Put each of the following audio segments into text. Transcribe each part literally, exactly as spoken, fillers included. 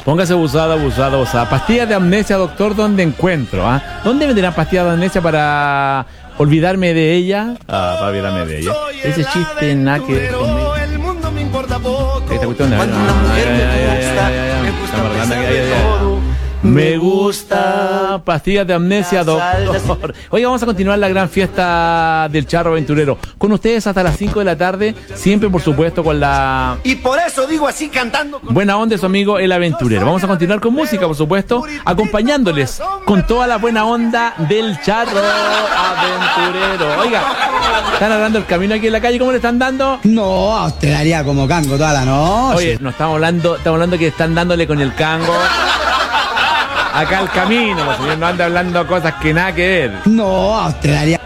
Póngase abusada, abusada, abusada. Pastillas de amnesia, doctor, ¿dónde encuentro? ¿Ah? ¿Dónde venderán pastillas de amnesia para olvidarme de ella? Ah, para olvidarme de ella. Ese chiste nada que ver conmigo. Esta cuestión de... Me gusta pastillas de amnesia, doctor. Hoy vamos a continuar la gran fiesta del charro aventurero. Con ustedes hasta las cinco de la tarde. Siempre, por supuesto, con la... Y por eso digo así cantando. Con... buena onda de su amigo el aventurero. Vamos a continuar con música, por supuesto, acompañándoles con toda la buena onda del charro aventurero. Oiga, ¿están hablando el camino aquí en la calle? ¿Cómo le están dando? No, a usted daría como cango toda la noche. Oye, no estamos hablando, estamos hablando que están dándole con el cango acá al camino, pues, señor, no anda hablando cosas que nada que ver. No, a usted daría...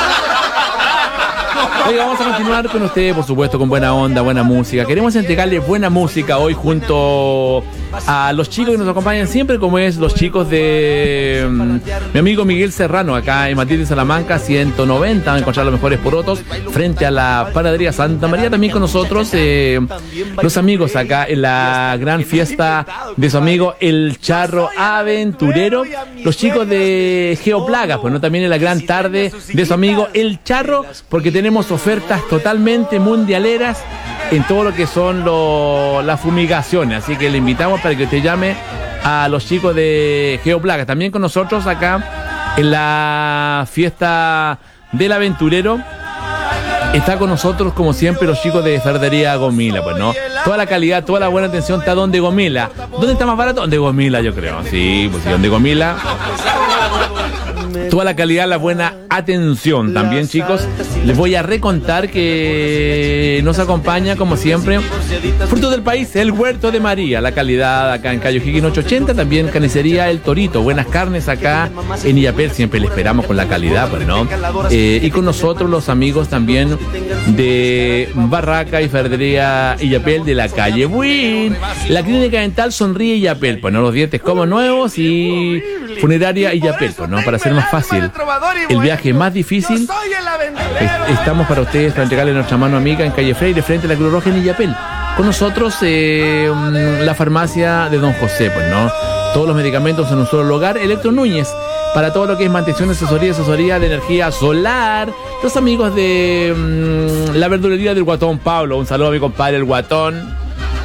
Oiga, vamos a continuar con ustedes, por supuesto, con buena onda, buena música. Queremos entregarles buena música hoy junto a los chicos que nos acompañan siempre, como es los chicos de um, mi amigo Miguel Serrano, acá en Matilde, Salamanca, ciento noventa. Van a encontrar los mejores porotos frente a la panadería Santa María. También con nosotros eh, los amigos acá en la gran fiesta de su amigo el charro aventurero. Los chicos de Geoplagas, pues no, también en la gran tarde de su amigo el charro, porque tenemos ofertas totalmente mundialeras en todo lo que son lo, las fumigaciones, así que le invitamos para que usted llame a los chicos de Geoplagas. También con nosotros acá en la fiesta del aventurero está con nosotros, como siempre, los chicos de Ferretería Gomila, pues no, toda la calidad, toda la buena atención está donde Gomila. ¿Dónde está más barato? Donde Gomila, yo creo. Sí, pues sí, donde Gomila. Toda la calidad, la buena atención. También, chicos, les voy a recontar que nos acompaña, como siempre, Frutos del País, el Huerto de María. La calidad acá en Cayo Higgins ochocientos ochenta. También Carnicería El Torito. Buenas carnes acá en Illapel. Siempre le esperamos con la calidad, pues, ¿no? Eh, y con nosotros los amigos también de Barraca y Ferretería Illapel de la calle Buin. La clínica dental Sonríe Illapel. Pues, ¿no? Los dientes como nuevos y Funeraria Illapel, pues, ¿no? Para hacer más fácil el viaje más difícil, estamos para ustedes para entregarle nuestra mano amiga en calle Freire frente a la Cruz Roja en Illapel. Con nosotros eh, la farmacia de Don José, pues, ¿no? Todos los medicamentos en un solo lugar. Electro Núñez, para todo lo que es mantención, asesoría, asesoría de energía solar. Los amigos de mmm, la verdulería del Guatón Pablo. Un saludo a mi compadre el Guatón.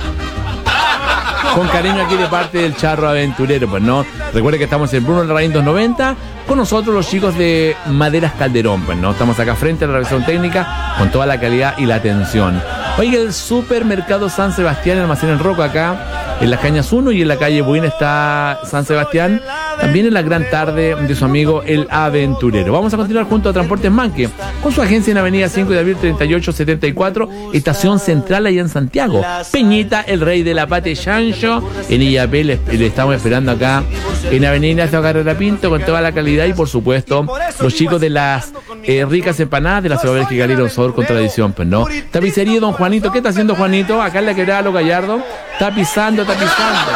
Con cariño aquí de parte del charro aventurero, pues, ¿no? Recuerde que estamos en Bruno Larraín doscientos noventa. Con nosotros los chicos de Maderas Calderón, pues, ¿no? Estamos acá frente a la revisión técnica con toda la calidad y la atención. Oiga, el supermercado San Sebastián, almacén en Roco acá en las Cañas uno y en la calle Buina está San Sebastián. También en la gran tarde de su amigo el aventurero. Vamos a continuar junto a Transportes Manque con su agencia en avenida cinco de abril treinta y ocho setenta y cuatro, estación central allá en Santiago. Peñita, el rey de la pate chancho en Illapel. Le, le estamos esperando acá en avenida Ignacio Carrera Pinto con toda la calidad y, por supuesto, los chicos de las eh, ricas empanadas de la ciudad de Kigali, un sabor con tradición, pues, ¿no? Tapicería Don Juanito. ¿Qué está haciendo Juanito? Acá en la quebrada Lo Gallardo. Tapizando, tapizando.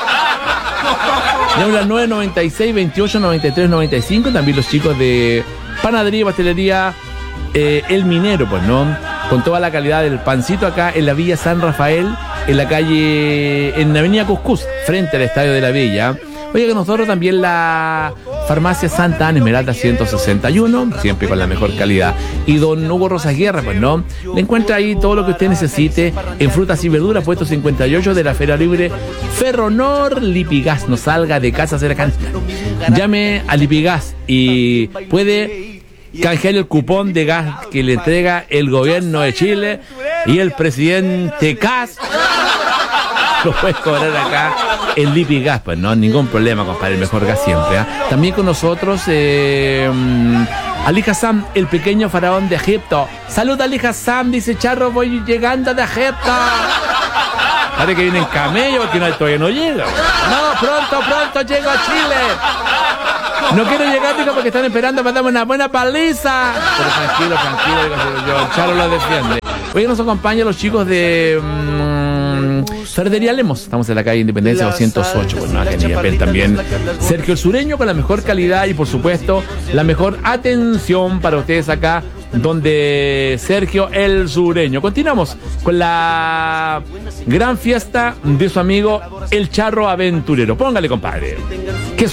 Llamo las nueve noventa y seis, veintiocho noventa y tres noventa y cinco. También los chicos de Panadería y Pastelería eh, El Minero, pues, ¿no? Con toda la calidad del pancito acá en la Villa San Rafael, en la calle, en la avenida Cuscús, frente al Estadio de la Villa. Oye, que nosotros también la farmacia Santa Ana Esmeralda ciento sesenta y uno, siempre con la mejor calidad. Y don Hugo Rosas Guerra, pues, ¿no? Le encuentra ahí todo lo que usted necesite en frutas y verduras, puesto cincuenta y ocho de la Feria Libre Ferronor. Lipigas, no salga de casa, será cancha. Llame a Lipigas y puede canjear el cupón de gas que le entrega el gobierno de Chile y el presidente Cas. Lo puedes cobrar acá en Lipi Gas, pues, no, ningún problema, compadre, el mejor gas siempre, ¿eh? También con nosotros eh, Ali Hassan, el pequeño faraón de Egipto. Salud, Ali Hassan, dice Charro, voy llegando de Egipto. Parece que viene en camello porque no, todavía no llega. No, pronto, pronto llego a Chile. No quiero llegar, digo, porque están esperando para darme una buena paliza. Pero tranquilo, tranquilo, digo, yo, el Charro lo defiende. Hoy nos acompañan los chicos de mmm, Ferretería Lemos. Estamos en la calle Independencia doscientos ocho, pues, no, en también Sergio el Sureño con la mejor calidad y, por supuesto, la mejor atención para ustedes acá. donde Sergio el Sureño. Continuamos con la gran fiesta de su amigo el Charro Aventurero. Póngale, compadre.